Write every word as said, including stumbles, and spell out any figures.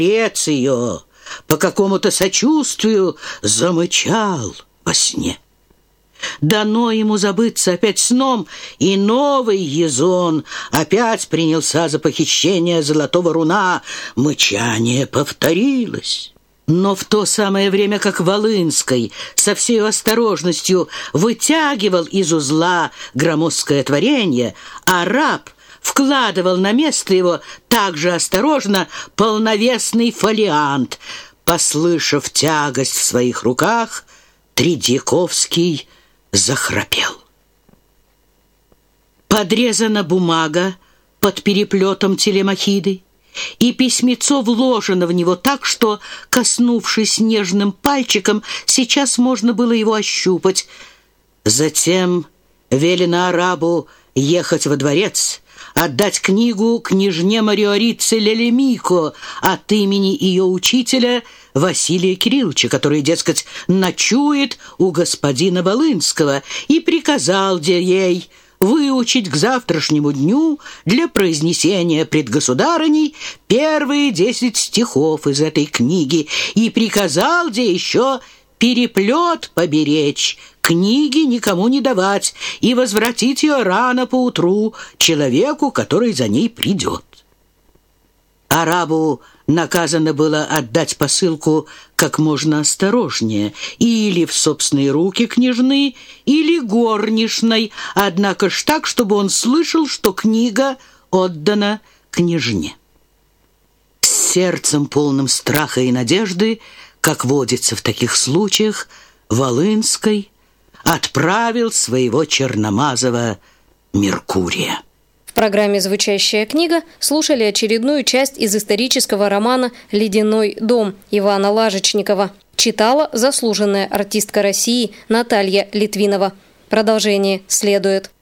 Отец ее по какому-то сочувствию замычал во сне. Дано ему забыться опять сном, и новый Езон опять принялся за похищение золотого руна. Мычание повторилось. Но в то самое время, как Волынский со всей осторожностью вытягивал из узла громоздкое творение, а раб вкладывал на место его также осторожно полновесный фолиант, послышав тягость в своих руках, Тредьяковский захрапел. Подрезана бумага под переплетом телемахиды, и письмецо вложено в него так, что, коснувшись нежным пальчиком, сейчас можно было его ощупать. Затем велено арабу ехать во дворец, отдать книгу княжне Мариорице Лелемико от имени ее учителя Василия Кирилловича, который, дескать, ночует у господина Волынского, и приказал ей выучить к завтрашнему дню для произнесения пред государыней первые десять стихов из этой книги, и приказал де еще переплет поберечь, книги никому не давать и возвратить ее рано поутру человеку, который за ней придет. Арабу наказано было отдать посылку как можно осторожнее, или в собственные руки княжны, или горничной, однако ж так, чтобы он слышал, что книга отдана княжне. С сердцем полным страха и надежды, как водится в таких случаях, Волынский отправил своего черномазого Меркурия. В программе «Звучащая книга» слушали очередную часть из исторического романа «Ледяной дом» Ивана Лажечникова. Читала заслуженная артистка России Наталья Литвинова. Продолжение следует.